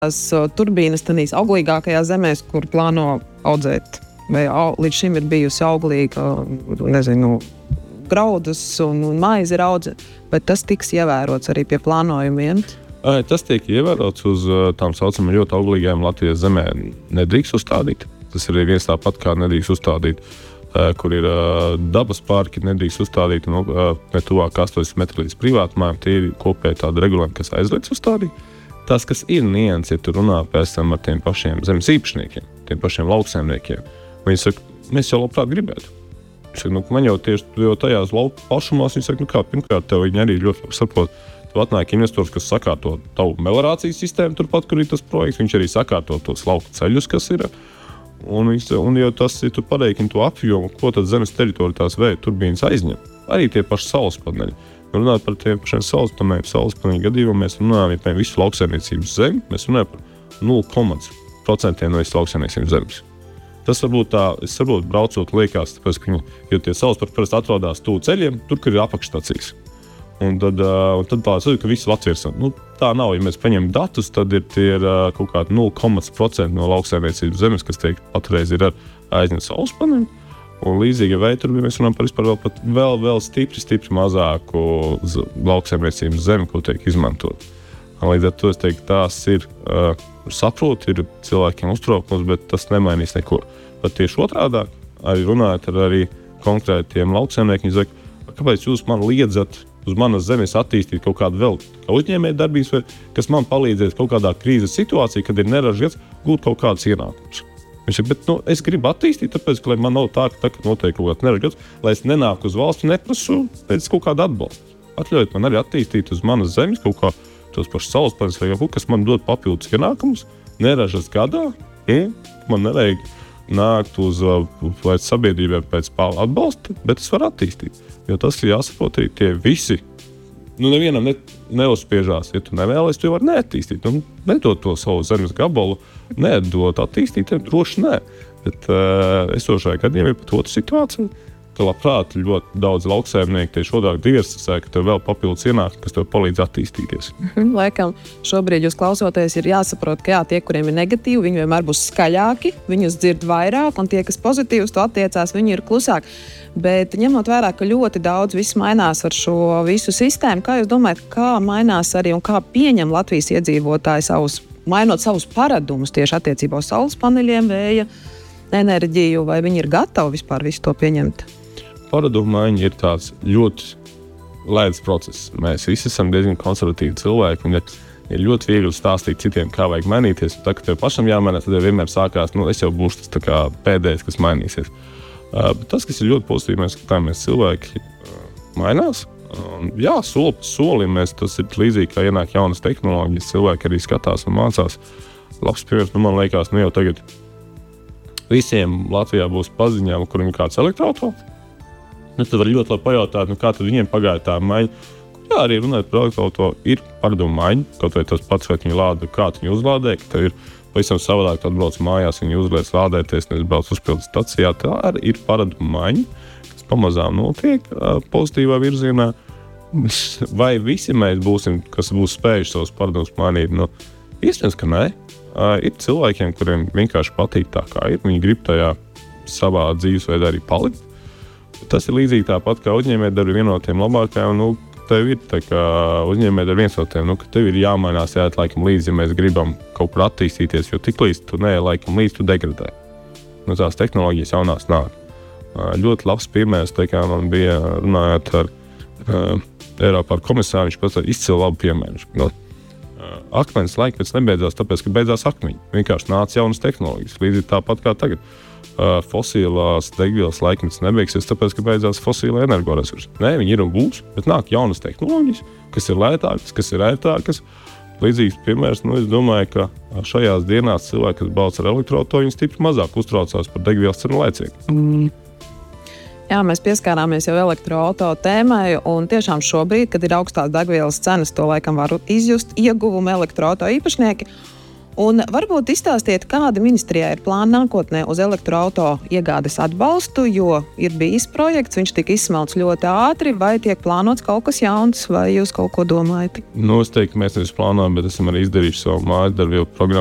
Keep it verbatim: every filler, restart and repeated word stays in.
turbīnas tādīs auglīgākajās zemēs, kur plāno audzēt. Vai au, līdz šim ir bijusi auglīga, nezinu, graudus un, un maizi ir audze, bet tas tiks ievērots arī pie plānojumiem. Tas tiek ievērots uz tām saucamām ļoti auglīgajām Latvijas zemē. Nedrīkst uzstādīt. Tas ir viens tāpat, kā nedrīkst uzstādīt, kur ir dabas parki, nedrīkst uzstādīt no, ne tuvāk astoņdesmit metri līdz privātmājām. Tie ir kopēji tādi regulējumi, kas aizliedz uzstādīt. Tas, kas ir nianses, ja tu runā pēc tam ar tiem pašiem zemes īpašniekiem, tiem pašiem lauksaimniekiem, viņi saka, mēs jau labprāt gribētu. Viņš saka, nu, man jau tieši jau tajās lauku pašumās, viņi saka, nu kā, pirmkārt, tev viņi arī ļoti labi saprot. Tu atnāk investors, kas sakārto tavu melorācijas sistēmu, turpat, kur ir tas projekts, viņš arī sakārto tos lauku ceļus, kas ir. Un, viņš, un jau tas ir, tu pareikini to apjomu, ko tad zemes teritorija tās vēja turbīnas aizņem. Arī tie paši saules paneļi. Runājot par tiem pašiem saules paneļiem, saules paneļu gadījumā, mēs runājam par visu lauksaimniecības zemi, mēs runājam par nulle komats procentiem no visu lauksaimniecības zemes. Tas varbūt tā, es varbūt braucot liekas, tāpēc, ka viņi, jo tie saules par parasti atrodas tuvu ceļiem, tur, kur ir apakšstacijas. Un tad, uh, un tad tāds ir, ka visi Latvijas, nu, tā nav, ja mēs paņemam datus, tad ir tie ir, uh, kaut kādi nulle komats procenti no lauksaimniecības zemes, kas tiek patreiz ir ar aizņemt saules paneļu. Un līdzīgi veiturbi mēs runājam par vispār vēl, pat vēl, vēl stipri, stipri mazāku lauksaimniecības zemi, ko tiek izmantot. Līdz ar to es teiktu, tās ir, uh, saprot, ir cilvēkiem uztraukums, bet tas nemainīs neko. Bet tieši otrādāk, arī runājot ar arī konkrētiem lauksaimniekiem, viņi saka, kāpēc jūs man liedzat uz manas zemes attīstīt kaut kādu vēl kā uzņēmēju darbības, vai kas man palīdzēs kaut kādā krīzes situācijā, kad ir neražīts, gūt kaut kādas ienākumus. Viņš ir, bet nu, es gribu attīstīt, tāpēc, ka man nav tā, ka tagad notiek kaut kāds neražīts, lai es nenāku uz valsts un neprasu pēc kaut kādu atbalstu. Atļaujiet man arī attīstīt uz manas zemes kaut kā tos pašus saules paneļus vai kaut kas man dod papildus ienākumus, neražas gadā, un man nevajag nākt uz vai sabiedrībai pēc atbalsta, bet es varu attīstīt. Jo tas ir jāsaprot arī tie visi. Nu, nevienam ne, neuzspiežās, ja tu nevēlies, tu vari neattīstīt. Nu, nedot to savu zemes gabalu, nedot attīstīt, droši nē. Bet uh, esošajā gadījumā ir pat otra situācija, ka labprāt ļoti daudz lauksaimnieku tieši šodien diversificē, ka tev vēl papildus ienākumi, kas tev palīdz attīstīties. Laikam šobrīd jūs klausoties ir jāsaprot, ka jā, tie, kuriem ir negatīvi, viņi vienmēr būs skaļāki, viņus dzird vairāk, un tie, kas pozitīvs to attiecās, viņi ir klusāki. Bet ņemot vērā, ka ļoti daudz viss mainās ar šo visu sistēmu, kā jūs domājat, kā mainās arī un kā pieņem Latvijas iedzīvotāji savus, mainot savus paradumus tieši attiecībā uz saules paneļiem, vēja enerģiju, vai viņi ir gatavi vispār visu to pieņemt? Paradumu maiņa ir tāds ļoti lēns process. Mēs visi esam diezgan konservatīvi cilvēki, un ir ļoti viegli stāstīt citiem, kā vajag mainīties. Un tā, ka tev pašam jāmainās, tad vienmēr sākās, nu, es jau būšu tas tā kā pēdējais, kas mainīsies. Uh, bet tas, kas ir ļoti pozitīvi, mēs skatāmies, cilvēki uh, mainās. Uh, jā, soli pa solim mēs, tas ir līdzīgi, kā ienāk jaunas tehnoloģijas, cilvēki arī skatās un mācās. Labs piemērs, nu, man liekas, nu jau tagad visiem Latvijā būs paziņām, kuriem ir kāds elektroautorāts. Nu, tad var ļoti labi pajautāt, nu, kā tad viņiem pagāja tā maiņa. Jā, arī runājot par elektroautorātu, ir paradumu maiņa, kaut vai tas pats, vai viņi lāda, kā viņi uzlādē, ka tev ir pavisam savādāk, tu atbrauc mājās, viņi uzliec lādēties, nevis brauc uzpildu stacijā. Tā arī ir paradumu maiņa, kas pamazām notiek pozitīvā virzienā. Vai visi mēs būsim, kas būs spējuši savus paradumus mainīt? Nu, iespējams, ka nē. Ir cilvēkiem, kuriem vienkārši patīk tā, kā ir. Viņi grib tajā savā dzīvesveidā arī palikt. Tas ir līdzīgi tāpat, kā uzņēmējdarbi viena no tiem labākajiem. Nu, tev ir tā kā uzņēmējdarbi viens no tiem, nu, ka tev ir jāmainās, jāiet laikam līdzi, ja mēs gribam kaut kur attīstīties, jo tik līdz tu neej laikam līdzi, tu degradē. Nu, tās tehnoloģijas jaunās nāk. Ļoti labs piemērs, tā kā man bija runājot ar uh, Eiropā ar komisāru, viņš pats izcila labu piemēru. No, uh, akmens laikmets nebeidzās tāpēc, ka beidzās akmeņi. Vienkārši nāca jaunas tehnoloģijas, līdzīgi tāpat kā tagad. Uh, fosilās degvielas laikmets nebeigsies, tāpēc, ka beidzās fosīla energoresursi. Nē, viņi ir un būs, bet nāk jaunas tehnoloģijas, kas ir lētākas, kas ir ērtākas. Līdzīgs piemērs, nu, es domāju, ka šajās dienās cilvēki, kas brauc ar elektroautorātu, viņi stipri mazāk uztraucās par degvielas cenu lēcienu. Mm. Jā, mēs pieskārāmies jau elektroautorātu tēmai, un tiešām šobrīd, kad ir augstās degvielas cenas, to laikam var izjust ieguvumu elektroautorātu īpašnieki. Un varbūt izstāstiet, kāda ministrijā ir plāna nākotnē uz elektroauto iegādes atbalstu, jo ir bijis projekts, viņš tika izsmelts ļoti ātri, vai tiek plānots kaut kas jauns, vai jūs kaut ko domājat? Nu, es teiktu, ka mēs nevis plānojam, bet esam arī izdarījuši savu mājas darbu, jo programmu